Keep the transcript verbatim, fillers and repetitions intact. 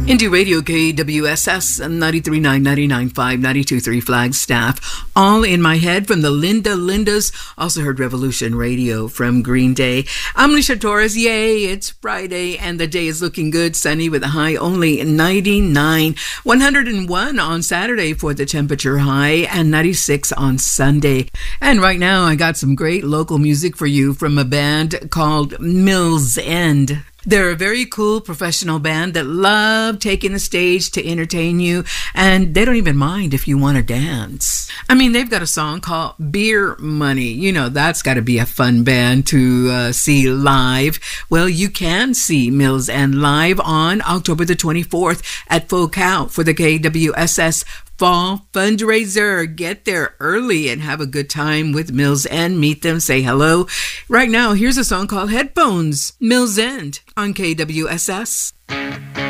Indie Radio K W S S ninety-three point nine, ninety-nine point five, ninety-two point three Flagstaff. All in My Head from the Linda Lindas. Also heard Revolution Radio from Green Day. I'm Alicia Torres. Yay, it's Friday and the day is looking good. Sunny with a high only ninety-nine. one hundred one on Saturday for the temperature high and ninety-six on Sunday. And right now I got some great local music for you from a band called Mills End. They're a very cool professional band that love taking the stage to entertain you, and they don't even mind if you want to dance. I mean, they've got a song called Beer Money. You know, that's got to be a fun band to uh, see live. Well, you can see Mills End live on October the twenty-fourth at Full Count for the K W S S Fall Fundraiser. Get there early and have a good time with Mills End. Meet them, say hello. Right now, here's a song called Headphones, Mills End on K W S S.